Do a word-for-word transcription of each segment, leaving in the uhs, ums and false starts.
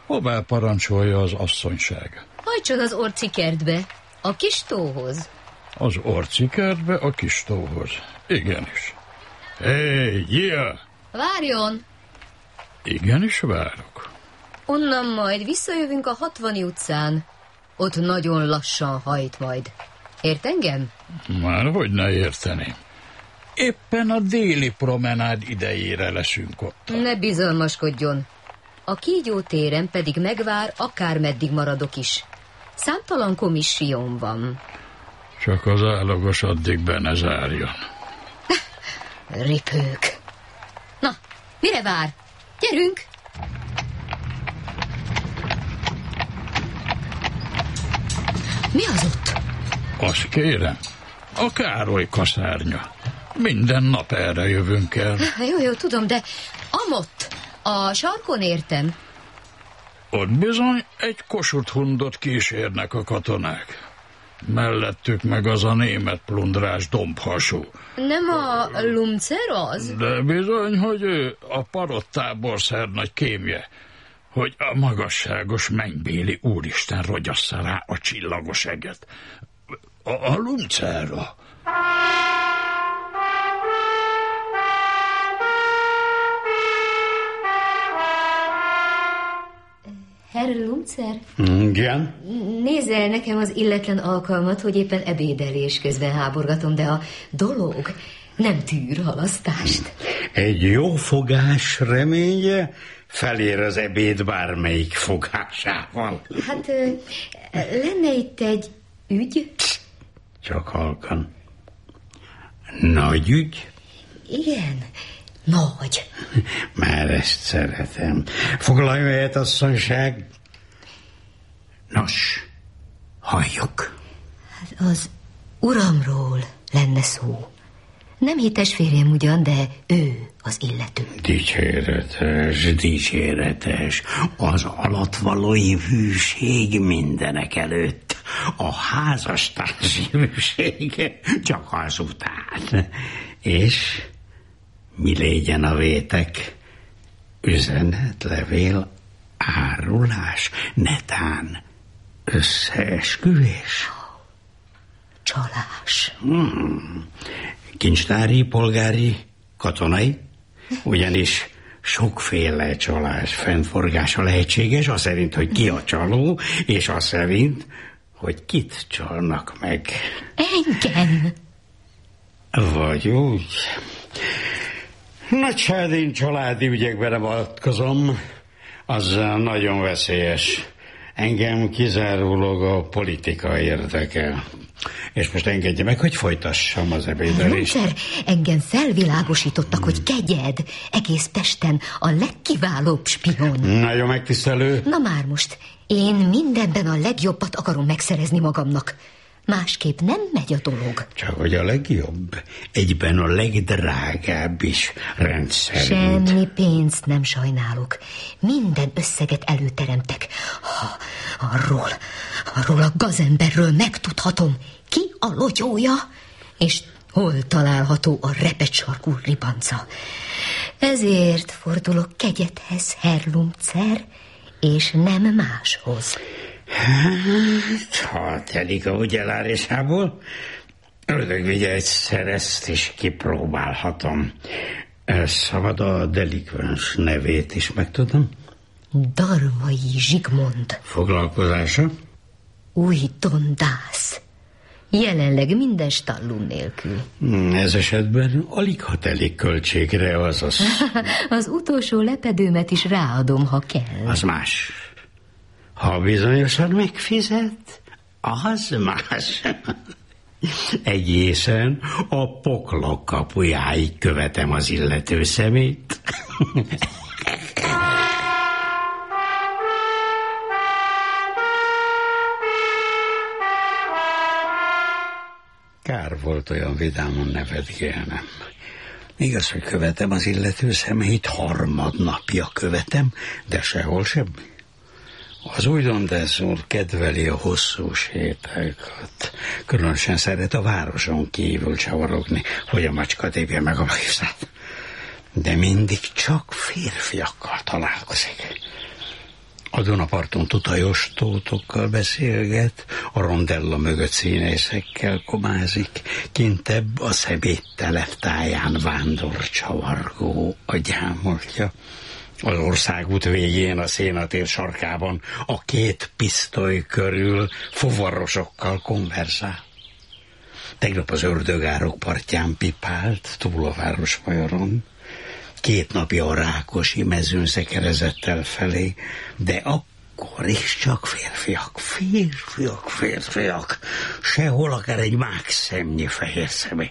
Hová parancsolja az asszonyság? Hajtson az orci kertbe, a kis tóhoz. Az orci kertbe, a kis tóhoz. Igenis. Hé, hey, Gia! Várjon! Igenis várok. Onnan majd visszajövünk a hatvani utcán. Ott nagyon lassan hajt majd. Ért engem? Már hogy ne érteném. Éppen a déli promenád idejére leszünk ott. Ne bizalmaskodjon. A kígyó téren pedig megvár, akármeddig maradok is. Számtalan komissióm van. Csak az állagos addig be ne zárjon. Ripők. Na, mire vár? Gyerünk! Mi az ott? Azt kérem, a Károly kaszárnya. Minden nap erre jövünk el. Jó, jó, tudom, de amott, a sarkon értem. Ott bizony egy Kossuth hundot kísérnek a katonák. Mellettük meg az a német plundrás dombhasú. Nem a Lumcer az? De bizony, hogy ő a parottáborszer nagy kémje, hogy a magasságos mennybéli úristen rogyassza rá a csillagos eget. A, a Lumcerra. Herr Lumcer? Igen? Nézze nekem az illetlen alkalmat, hogy éppen ebédelés közben háborgatom, de a dolog nem tűr halasztást. Egy jó fogás reménye felér az ebéd bármelyik fogásával. Hát lenne itt egy ügy? Csak halkan. Nagy ügy? Igen, nagy. Már ezt szeretem. Foglaljon helyet, asszonyság. Nos, halljuk. Hát az uramról lenne szó. Nem hittes férjem ugyan, de ő az illető. Dicséretes, dicséretes. Az alattvalói hűség mindenek előtt. A házastársi hűség csak azután. És mi légyen a vétek? Üzenet, levél, árulás, netán összeesküvés? Csalás. Hmm. Kincstári, polgári, katonai? Ugyanis sokféle csalás fennforgása lehetséges, az szerint, hogy ki a csaló, és az szerint, hogy kit csalnak meg. Engem? Vagy úgy. Nagy hát én családi ügyekben nem avatkozom, az nagyon veszélyes. Engem kizárólag a politika érdekel. És most engedje meg, hogy folytassam az ebédelést. Lumcer, engem felvilágosítottak, hogy kegyed egész Pesten a legkiválóbb spion. Nagyon megtisztelő. Na már most, én mindenben a legjobbat akarom megszerezni magamnak. Másképp nem megy a dolog. Csak hogy a legjobb, egyben a legdrágább is rendszerint. Semmi pénzt nem sajnálok. Minden összeget előteremtek. Ha arról, arról a gazemberről megtudhatom, ki a lotyója, és hol található a repett sarkú ribanca. Ezért fordulok kegyedhez, Herr Lumcer, és nem máshoz. Hát, ha telik a ugyelárésából, ördög vigye egyszer ezt is kipróbálhatom. Szabad a delikvens nevét is megtudom? Darvai Zsigmond. Foglalkozása? Újdondász. Jelenleg minden stallun nélkül. Ez esetben alig ha telik költségre, azaz. Az utolsó lepedőmet is ráadom, ha kell. Az más. Ha bizonyosan megfizet, az más. Egészen a poklok kapujáig követem az illető szemét. Kár volt olyan vidámon nevetgélnem. Igaz, hogy követem az illető szemét, harmadnapja követem, de sehol semmi. Az újdondász úr kedveli a hosszú sétákat. Különösen szeret a városon kívül csavarogni, hogy a macska tépje meg a bajszát. De mindig csak férfiakkal találkozik. A Dunaparton tutajos tótokkal beszélget, a rondella mögött színészekkel komázik, kintebb a szeméttelep táján vándor csavargó a gyámoltja. Az országút végén a szénatér sarkában a két pisztoly körül fuvarosokkal konverzál. Tegnap az Ördögárok partján pipált túl a Városmajoron. Két napja a Rákosi mezőn szekerezett el felé, de akkor is csak férfiak, férfiak, férfiak, sehol akár egy mák szemnyi fehér személy.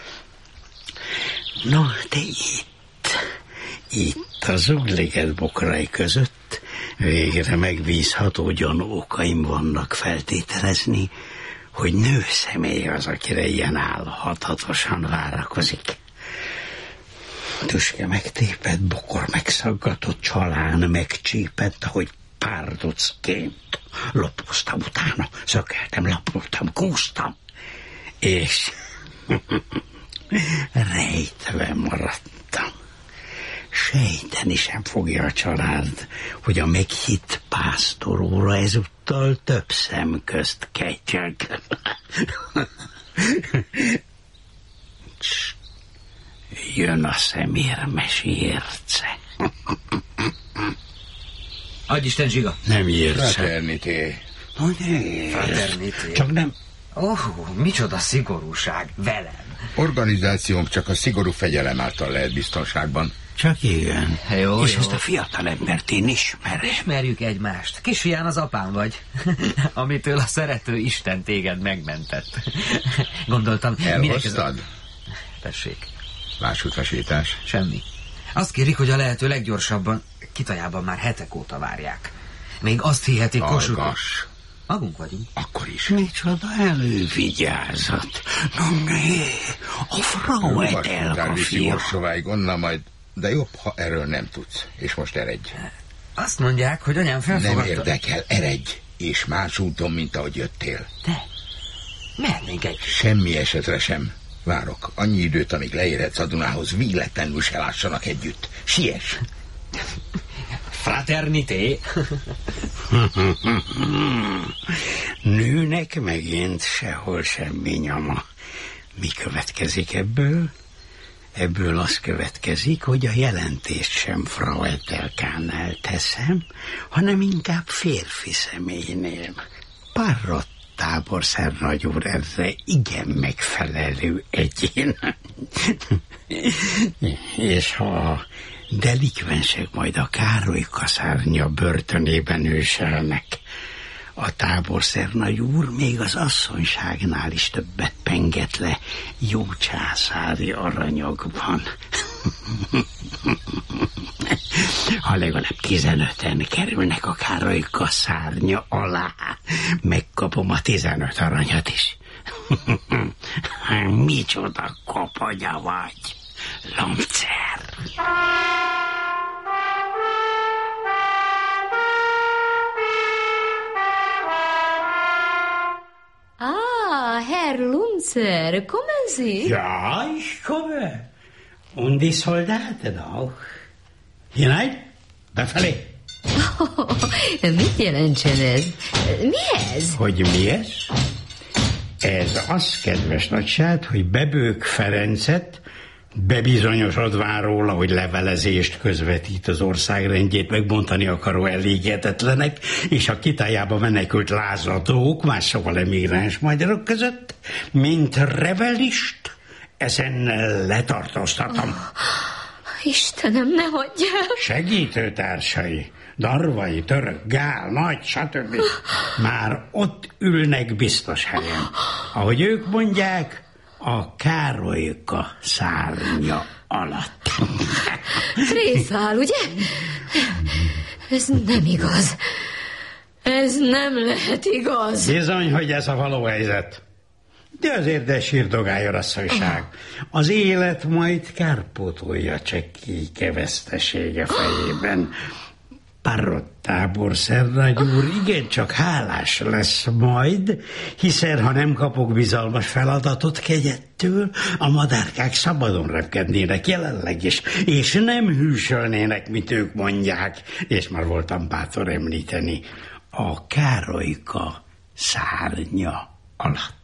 Na, de itt, itt az Zugliget bokrai között végre megbízható gyanúkaim vannak feltételezni, hogy nő személy az, akire ilyen álhatatosan várakozik. Tüske megtépett, bokor megszaggatott, csalán megcsípett, ahogy párducként lopoztam utána, szökeltem, lapoltam, kúztam, és rejtve maradtam. Sejteni sem fogja a család, hogy a meghitt pásztoróra ezúttal több szem közt ketyeg. Jön a szemérmes érce. Adj Isten, Zsiga! Nem érce. Fraternité. No, ne. Fraternité. Csak nem. Ó, oh, micsoda szigorúság velem. Organizációnk csak a szigorú fegyelem által lehet biztonságban. Csak igen. Jó, És jó. ezt a fiatal embert én ismerem. Ismerjük egymást. Kisfián az apám vagy, amitől a szerető Isten téged megmentett. Gondoltam... Elhoztad? Tessék. Lássútvasítás. Semmi. Azt kérik, hogy a lehető leggyorsabban, Kitajában már hetek óta várják. Még azt hihetik, Kossuth... Hallgass. Magunk vagyunk. Akkor is. Micsoda elővigyázat. Na né, a Frauet elkapja. Orsováig onnan majd, de jobb, ha erről nem tudsz. És most eredj. Azt mondják, hogy anyám felfogadta... Nem érdekel, eredj. És más úton, mint ahogy jöttél. De, mehetnénk egy... Semmi esetre sem. Várok annyi időt, amíg leérhetsz a Dunához, véletlenül se lássanak együtt. Siess! Fraternité! Nőnek megint sehol semmi nyoma. Mi következik ebből? Ebből az következik, hogy a jelentést sem Frau Etelkánál teszem, hanem inkább férfi személynél. Parrott táborszernagy úr erre igen megfelelő egyén. És ha a delikvensek majd a Károly kaszárnya börtönében őselnek, a táborszernagy úr még az asszonyságnál is többet penget le jó császári aranyagban. Ha legalább tizenöten kerülnek a Károly kaszárnya alá, megkapom a tizenöt aranyat is. Micsoda kopanya vagy, Lomcer! Ah, Herr Lumzer, kommen Sie? Ja, ich komme. Und die Soldaten auch. Hinein, befelé. Oh, mit jelentsen ez? Mi ez? Hogy mi ez? Ez az, kedves nagyság, hogy Bebők Ferencet bebizonyosodván róla, hogy levelezést közvetít az országrendjét megbontani akaró eléghetetlenek, és a Kitajába menekült lázadók, máshol emigráns magyarok között, mint revelist, ezen letartóztatom. Oh, Istenem, ne hagyj el! Segítőtársai, Darvai, Török, Gál, Nagy, stb. Már ott ülnek biztos helyen. Ahogy ők mondják, a Károlyka szárnya alatt. Tréfál, ugye? Ez nem igaz. Ez nem lehet igaz. Bizony, hogy ez a való helyzet. De azért de sírdogáljon asszonyság. Az élet majd kárpótolja csekélyke vesztesége fejében. Parrott táborszernagy úr igencsak hálás lesz majd, hiszen ha nem kapok bizalmas feladatot kegyettől, a madárkák szabadon repkednének jelenleg is, és nem hűsölnének, mit ők mondják, és már voltam bátor említeni, a Károlyka szárnya alatt.